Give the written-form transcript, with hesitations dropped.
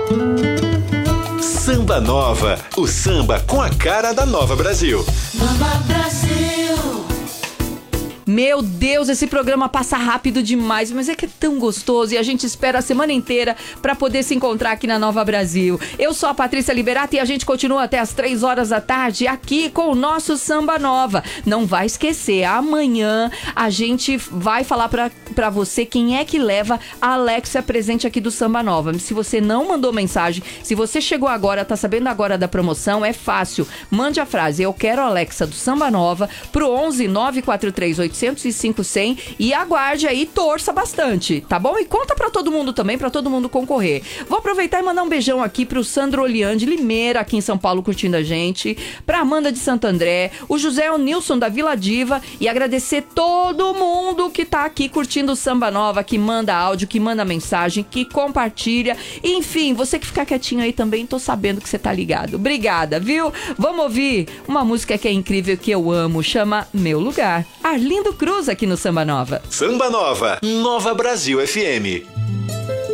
Samba Nova, o samba com a cara da Nova Brasil. Nova Brasil. Meu Deus, esse programa passa rápido demais, mas é que é tão gostoso e a gente espera a semana inteira para poder se encontrar aqui na Nova Brasil. Eu sou a Patrícia Liberato e a gente continua até as 3 horas da tarde aqui com o nosso Samba Nova. Não vai esquecer, amanhã a gente vai falar pra você quem é que leva a Alexia presente aqui do Samba Nova. Se você não mandou mensagem, se você chegou agora, tá sabendo agora da promoção, é fácil. Mande a frase, eu quero a Alexia do Samba Nova, pro 11 943 805 100 e aguarde aí, torça bastante, tá bom? E conta pra todo mundo também, pra todo mundo concorrer. Vou aproveitar e mandar um beijão aqui pro Sandro Olian de Limeira, aqui em São Paulo, curtindo a gente, pra Amanda de Santo André, o José Nilson da Vila Diva e agradecer todo mundo que tá aqui curtindo o Samba Nova, que manda áudio, que manda mensagem, que compartilha, enfim, você que ficar quietinho aí também, tô sabendo que você tá ligado. Obrigada, viu? Vamos ouvir uma música que é incrível, que eu amo, chama Meu Lugar. Arlindo Cruz aqui no Samba Nova. Samba Nova, Nova Brasil FM.